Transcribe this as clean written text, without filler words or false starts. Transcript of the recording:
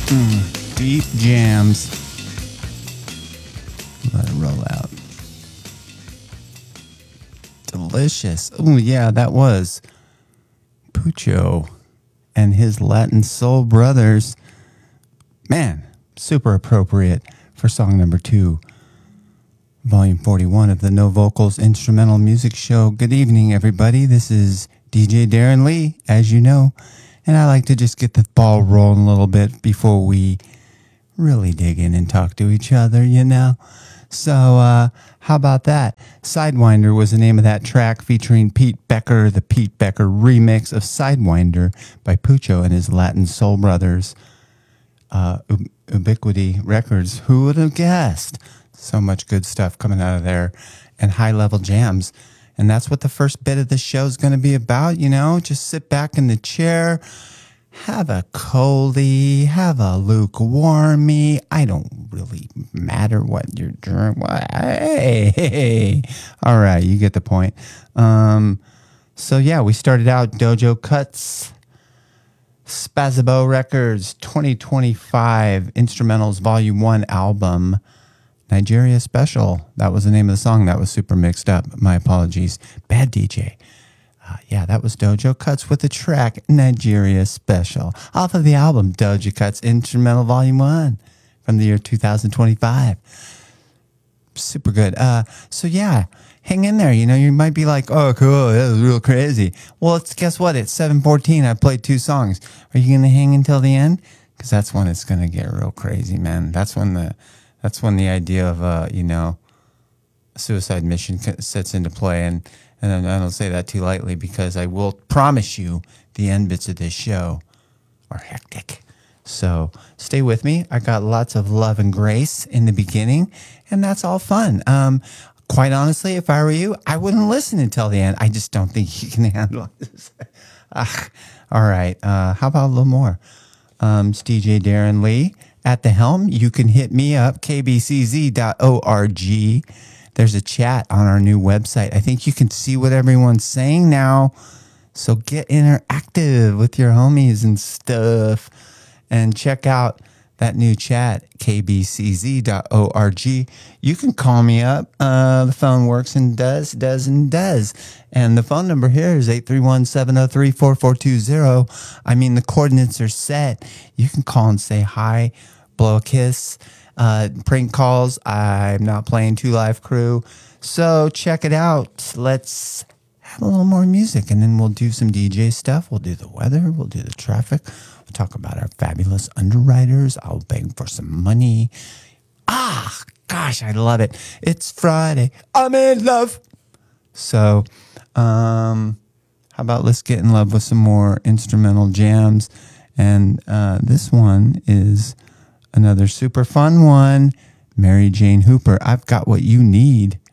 Deep jams. Let it roll out. Delicious. Oh, yeah, that was Pucho and his Latin Soul Brothers. Man, super appropriate for song number 2, volume 41 of the No Vocals Instrumental Music Show. Good evening, everybody. This is DJ Darren Lee, as you know, and I like to just get the ball rolling a little bit before we really dig in and talk to each other, you know? So, how about that? Sidewinder was the name of that track featuring Pete Becker, the Pete Becker remix of Sidewinder by Pucho and his Latin Soul Brothers. Ubiquity Records. Who would have guessed? So much good stuff coming out of there and high-level jams. And that's what the first bit of the show is going to be about, you know? Just sit back in the chair, have a coldie, have a lukewarmie. I don't really matter what you're doing. Hey. All right, you get the point. So yeah, we started out Dojo Cuts, Spazabo Records, 2025 Instrumentals Volume 1 album, Nigeria Special. That was the name of the song. That was super mixed up. My apologies. Bad DJ. Yeah, that was Dojo Cuts with the track Nigeria Special off of the album Dojo Cuts Instrumental Volume 1 from the year 2025. Super good. So yeah, hang in there. You know, you might be like, oh, cool, that was real crazy. Well, guess what? It's 7:14. I played 2 songs. Are you going to hang until the end? Because that's when it's going to get real crazy, man. That's when the idea of, a suicide mission sets into play. And I don't say that too lightly, because I will promise you the end bits of this show are hectic. So stay with me. I got lots of love and grace in the beginning, and that's all fun. Quite honestly, if I were you, I wouldn't listen until the end. I just don't think you can handle this. All right. How about a little more? It's DJ Darren Lee at the helm. You can hit me up, kbcz.org. There's a chat on our new website. I think you can see what everyone's saying now. So get interactive with your homies and stuff. And check out that new chat, kbcz.org. You can call me up. The phone works and does. And the phone number here is 831-703-4420. I mean, the coordinates are set. You can call and say hi, blow a kiss. Prank calls. I'm not playing 2 Live Crew. So check it out. Let's have a little more music, and then we'll do some DJ stuff. We'll do the weather. We'll do the traffic. We'll talk about our fabulous underwriters. I'll beg for some money. Gosh, I love it. It's Friday. I'm in love. So, how about let's get in love with some more instrumental jams. And this one is another super fun one. Mary Jane Hooper, I've Got What You Need.